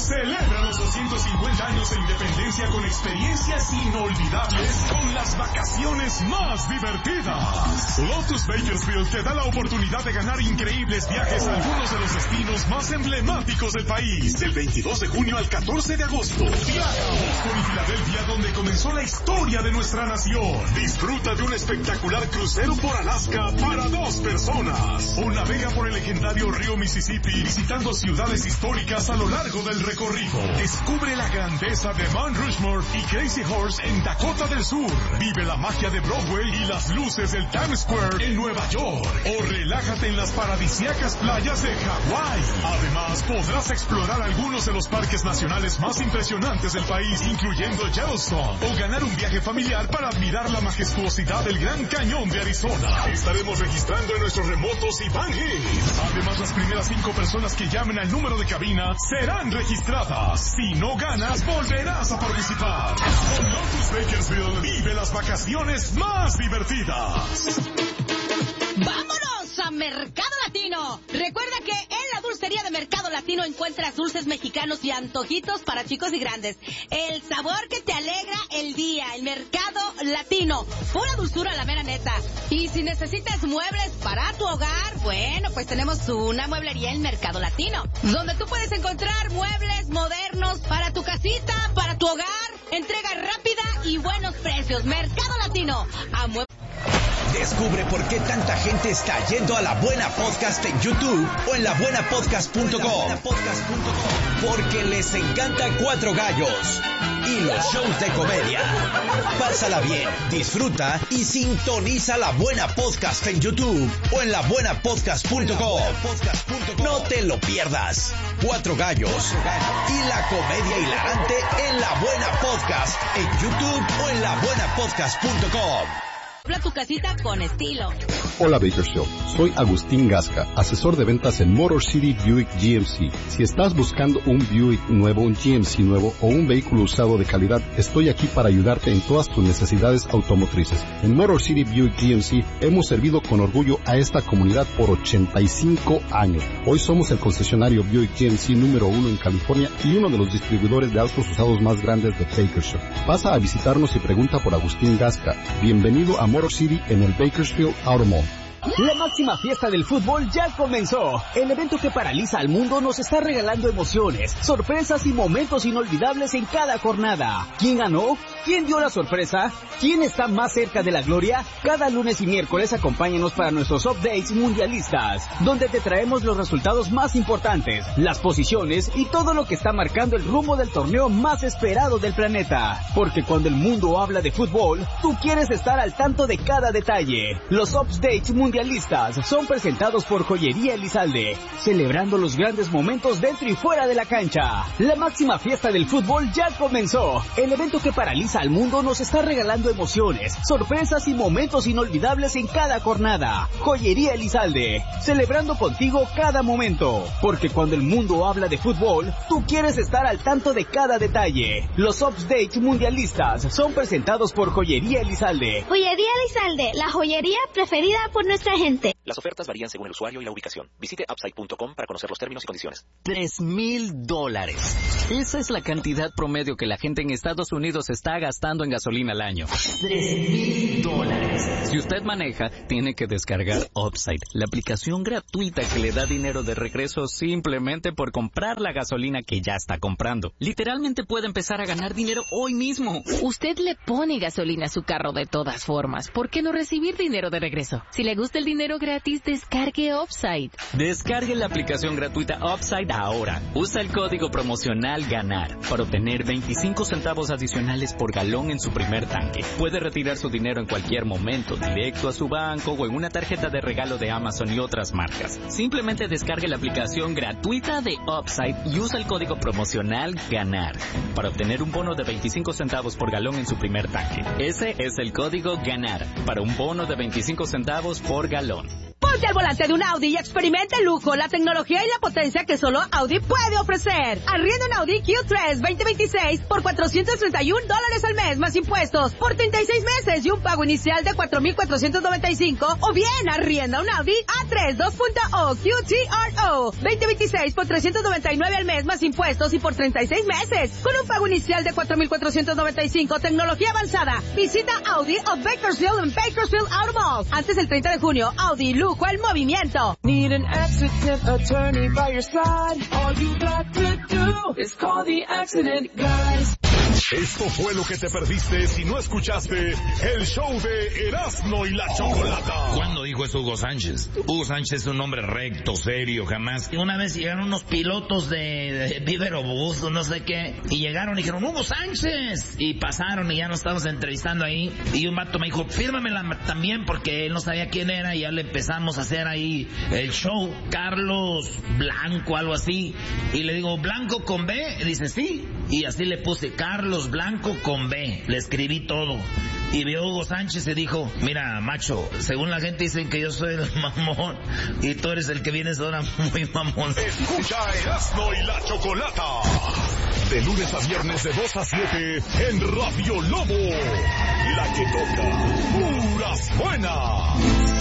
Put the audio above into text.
celebra los 250 años de independencia con experiencias inolvidables con las vacaciones más divertidas. Lotus Bakersfield te da la oportunidad de ganar increíbles viajes a algunos de los destinos más emblemáticos del país. Del 22 de junio al 14 de agosto. Viaja a Boston y Filadelfia, donde comenzó la historia de nuestra nación. Disfruta de un espectacular crucero por Alaska para 2 personas. O navega por el legendario río Mississippi visitando ciudades históricas a lo largo del recorrido. Descubre la grandeza de Mount Rushmore y Crazy Horse en Dakota del Sur. Vive la magia de Broadway y las luces del Times Square en Nueva York. O relájate en las paradisíacas playas de Hawái. Además, podrás explorar algunos de los parques nacionales más impresionantes del país, incluyendo Yellowstone. O ganar un viaje familiar para admirar la majestuosidad del Gran Cañón de Arizona. Estaremos registrando en nuestros remotos y Van Hills. Además, las primeras 5 personas que llamen al número de cabina serán registradas. Si no ganas, volverás a participar. Con Lotus Bakersfield, vive las vacaciones más divertidas. ¡Vámonos a Mercado Latino! Recuerda que en la dulcería de Mercado Latino encuentras dulces mexicanos y antojitos para chicos y grandes. El sabor que te alegra el día. El Mercado Latino. Pura dulzura, la mera neta. Y si necesitas muebles para tu hogar, bueno, pues tenemos una mueblería en Mercado Latino, donde tú puedes encontrar muebles modernos para tu casita, para tu hogar, entrega rápida y buenos precios. Mercado Latino. Descubre por qué tanta gente está yendo a La Buena Podcast en YouTube o en labuenapodcast.com. Porque les encanta Cuatro Gallos y los shows de comedia. Pásala bien, disfruta y sintoniza La Buena Podcast en YouTube o en labuenapodcast.com. No te lo pierdas. Cuatro Gallos y la comedia hilarante en La Buena Podcast en YouTube o en labuenapodcast.com. Habla tu casita con estilo. Hola Bakersfield, soy Agustín Gasca, asesor de ventas en Motor City Buick GMC. Si estás buscando un Buick nuevo, un GMC nuevo o un vehículo usado de calidad, estoy aquí para ayudarte en todas tus necesidades automotrices. En Motor City Buick GMC hemos servido con orgullo a esta comunidad por 85 años. Hoy somos el concesionario Buick GMC número 1 en California y uno de los distribuidores de autos usados más grandes de Bakersfield. Pasa a visitarnos y pregunta por Agustín Gasca. Bienvenido a Motor City en el Bakersfield Auto Mall. La máxima fiesta del fútbol ya comenzó. El evento que paraliza al mundo nos está regalando emociones, sorpresas y momentos inolvidables en cada jornada. ¿Quién ganó? ¿Quién dio la sorpresa? ¿Quién está más cerca de la gloria? Cada lunes y miércoles acompáñanos para nuestros updates mundialistas, donde te traemos los resultados más importantes, las posiciones y todo lo que está marcando el rumbo del torneo más esperado del planeta. Porque cuando el mundo habla de fútbol, tú quieres estar al tanto de cada detalle. Los updates mundialistas son presentados por Joyería Elizalde, celebrando los grandes momentos dentro y fuera de la cancha. La máxima fiesta del fútbol ya comenzó. El evento que paraliza al mundo nos está regalando emociones, sorpresas y momentos inolvidables en cada jornada. Joyería Elizalde, celebrando contigo cada momento. Porque cuando el mundo habla de fútbol, tú quieres estar al tanto de cada detalle. Los updates mundialistas son presentados por Joyería Elizalde. Joyería Elizalde, la joyería preferida por nuestra gente. Las ofertas varían según el usuario y la ubicación. Visite upside.com para conocer los términos y condiciones. $3,000. Esa es la cantidad promedio que la gente en Estados Unidos está gastando en gasolina al año. $3,000. Si usted maneja, tiene que descargar Upside, la aplicación gratuita que le da dinero de regreso simplemente por comprar la gasolina que ya está comprando. Literalmente puede empezar a ganar dinero hoy mismo. Usted le pone gasolina a su carro de todas formas. ¿Por qué no recibir dinero de regreso? Si le gusta el dinero gratis, descargue Upside. Descargue la aplicación gratuita Upside ahora. Usa el código promocional GANAR para obtener 25 centavos adicionales por galón en su primer tanque. Puede retirar su dinero en cualquier momento, directo a su banco o en una tarjeta de regalo de Amazon y otras marcas. Simplemente descargue la aplicación gratuita de Upside y usa el código promocional GANAR para obtener un bono de 25 centavos por galón en su primer tanque. Ese es el código GANAR para un bono de 25 centavos por galón. Ponte al volante de un Audi y experimenta el lujo, la tecnología y la potencia que solo Audi puede ofrecer. Arrienda un Audi Q3 2026 por $431 al mes más impuestos por 36 meses y un pago inicial de $4,495, o bien arrienda un Audi A3 2.0 QTRO 2026 por $399 al mes más impuestos y por 36 meses con un pago inicial de $4,495. Tecnología avanzada. Visita Audi of Bakersfield en Bakersfield Auto Mall antes del 30 de junio. Audi, lujo el movimiento. Need an accident attorney by your side. All you got to do is call the accident guys. Esto fue lo que te perdiste si no escuchaste el show de Erasmo y la Chocolata. ¿Cuándo dijo eso Hugo Sánchez? Hugo Sánchez es un hombre recto, serio, jamás. Una vez llegaron unos pilotos de Viverobús, no sé qué, y llegaron y dijeron, ¡Hugo Sánchez! Y pasaron y ya nos estábamos entrevistando ahí, y un vato me dijo, fírmamela también, porque él no sabía quién era, y ya le empezamos a hacer ahí el show. Carlos Blanco, algo así, y le digo, ¿Blanco con B? Y dice, sí, y así le puse, Carlos Blanco con B, le escribí todo. Y vio Hugo Sánchez y dijo, mira, macho, según la gente dicen que yo soy el mamón y tú eres el que vienes ahora muy mamón. Escucha Erasmo y la Chocolata de lunes a viernes de 2 a 7 en Radio Lobo, la que toca puras buenas.